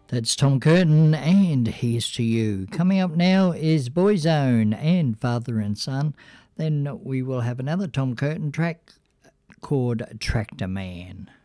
That's Tom Curtin, and Here's to You. Coming up now is Boyzone and Father and Son. Then we will have another Tom Curtin track called Tractor Man.